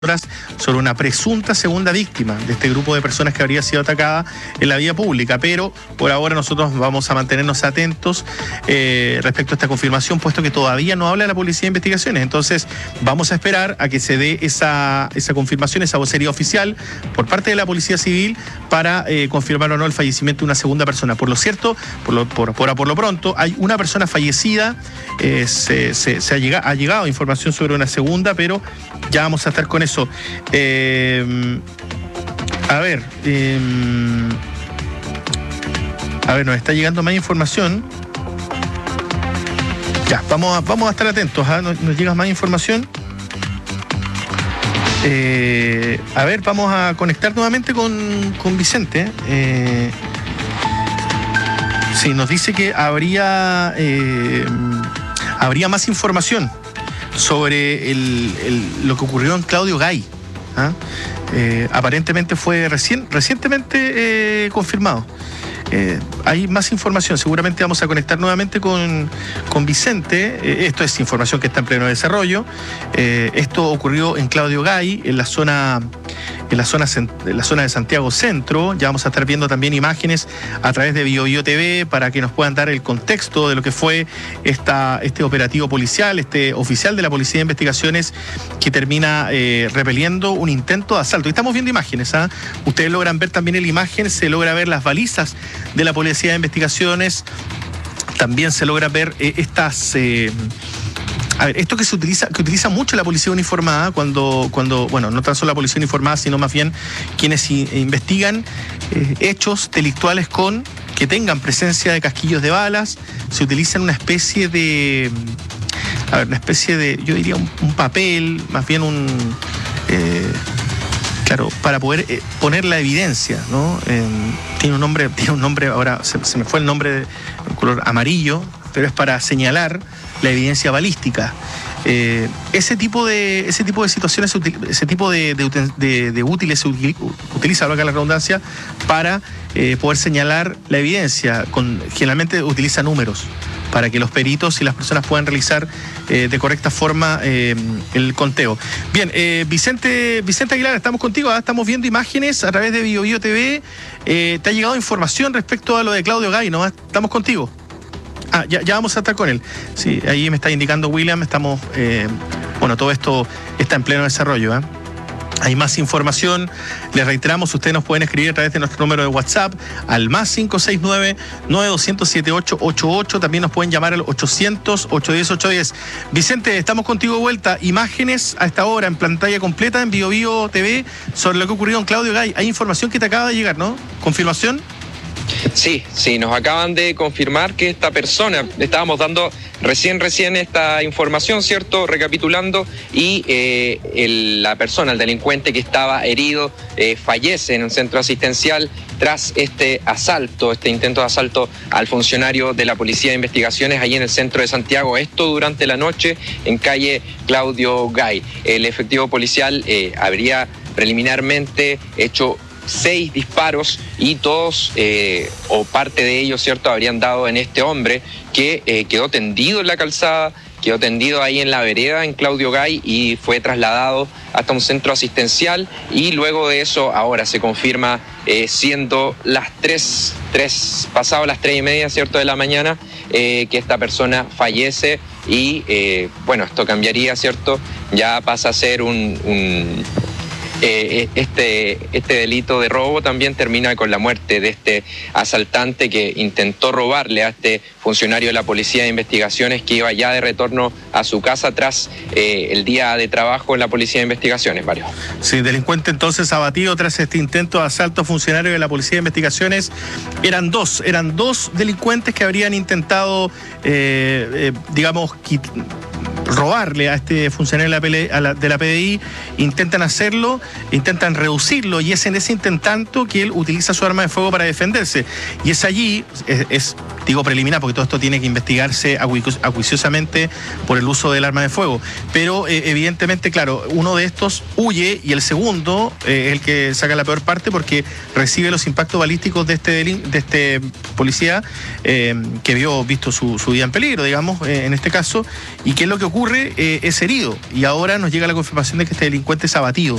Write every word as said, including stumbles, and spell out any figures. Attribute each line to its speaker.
Speaker 1: sobre una presunta segunda víctima de este grupo de personas que habría sido atacada en la vía pública, pero por ahora nosotros vamos a mantenernos atentos eh, respecto a esta confirmación, puesto que todavía no habla la Policía de Investigaciones. Entonces vamos a esperar a que se dé esa, esa confirmación, esa vocería oficial por parte de la Policía Civil para eh, confirmar o no el fallecimiento de una segunda persona. Por lo cierto, por lo, por, por, por lo pronto, hay una persona fallecida, eh, se, se, se ha, llegado, ha llegado información sobre una segunda, pero ya vamos a estar con eso. Eh, a ver, eh, a ver, nos está llegando más información. Ya, vamos a, vamos a estar atentos, ¿eh? nos, nos llega más información. Eh, a ver, vamos a conectar nuevamente con, con Vicente. Eh, sí, nos dice que habría, eh, habría más información sobre el, el, lo que ocurrió en Claudio Gay. ¿Ah? Eh, aparentemente fue recién, recientemente eh, confirmado. Eh, hay más información, seguramente vamos a conectar nuevamente con, con Vicente. Eh, esto es información que está en pleno desarrollo. Eh, esto ocurrió en Claudio Gay, en la zona, en la zona, en la zona de Santiago Centro. Ya vamos a estar viendo también imágenes a través de Bio Bio T V para que nos puedan dar el contexto de lo que fue esta, este operativo policial, este oficial de la Policía de Investigaciones que termina eh, repeliendo un intento de asalto. Y estamos viendo imágenes, ¿ah? Ustedes logran ver también en la imagen, se logra ver las balizas de la Policía de Investigaciones. También se logra ver eh, estas... Eh, a ver, esto que se utiliza, que utiliza mucho la policía uniformada cuando, cuando, bueno, no tan solo la policía uniformada, sino más bien quienes i, investigan eh, hechos delictuales con que tengan presencia de casquillos de balas. Se utiliza una especie de, a ver, una especie de, yo diría un, un papel, más bien un, eh, claro, para poder eh, poner la evidencia, ¿no? Eh, tiene un nombre, tiene un nombre, ahora se, se me fue el nombre, de un color amarillo, pero es para señalar la evidencia balística. Eh, ese tipo de ese tipo de situaciones, ese tipo de, de, de, de útiles se utiliza, valga la redundancia, para eh, poder señalar la evidencia. Con, generalmente utiliza números para que los peritos y las personas puedan realizar eh, de correcta forma eh, el conteo. Bien, eh, Vicente, Vicente Aguilar, estamos contigo, ¿eh? Estamos viendo imágenes a través de Bio Bio T V. Eh, ¿Te ha llegado información respecto a lo de Claudio Gay, no? Estamos contigo. Ah, ya, ya vamos a estar con él. Sí, ahí me está indicando William, estamos, eh, bueno, todo esto está en pleno desarrollo, ¿eh? Hay más información, les reiteramos, ustedes nos pueden escribir a través de nuestro número de WhatsApp al más cinco seis nueve, nueve dos cero siete, ocho ocho ocho, también nos pueden llamar al ochocientos, ochocientos diez, ochocientos diez. Vicente, estamos contigo de vuelta, imágenes a esta hora en pantalla completa en Bio Bio T V sobre lo que ocurrió en Claudio Gay. Hay información que te acaba de llegar, ¿no? ¿Confirmación?
Speaker 2: Sí, sí, nos acaban de confirmar que esta persona, estábamos dando recién, recién esta información, ¿cierto? Recapitulando, y eh, el, la persona, el delincuente que estaba herido, eh, fallece en un centro asistencial tras este asalto, este intento de asalto al funcionario de la Policía de Investigaciones allí en el centro de Santiago. Esto durante la noche en calle Claudio Gay. El efectivo policial eh, habría preliminarmente hecho seis disparos y todos eh, o parte de ellos, ¿cierto?, habrían dado en este hombre que eh, quedó tendido en la calzada, quedó tendido ahí en la vereda en Claudio Gay y fue trasladado hasta un centro asistencial, y luego de eso ahora se confirma eh, siendo las tres, tres, pasado las tres y media, ¿cierto?, de la mañana, eh, que esta persona fallece y eh, bueno, esto cambiaría, ¿cierto?, ya pasa a ser un... un Eh, este, este delito de robo también termina con la muerte de este asaltante que intentó robarle a este funcionario de la Policía de Investigaciones que iba ya de retorno a su casa tras eh, el día de trabajo en la Policía de Investigaciones, Mario.
Speaker 1: Sí, delincuente entonces abatido tras este intento de asalto a funcionario de la Policía de Investigaciones. Eran dos, eran dos delincuentes que habrían intentado, eh, eh, digamos, quit- robarle a este funcionario de la, P L, a la, de la P D I. Intentan hacerlo, intentan reducirlo, y es en ese intentando que él utiliza su arma de fuego para defenderse. Y es allí, es, es digo preliminar, porque todo esto tiene que investigarse acuiciosamente por el uso del arma de fuego. Pero eh, evidentemente, claro, uno de estos huye y el segundo eh, es el que saca la peor parte porque recibe los impactos balísticos de este, de este policía eh, que vio visto su, su vida en peligro, digamos, eh, en este caso. ¿Y qué es lo que ocurre? ocurre, eh, es herido y ahora nos llega la confirmación de que este delincuente es abatido.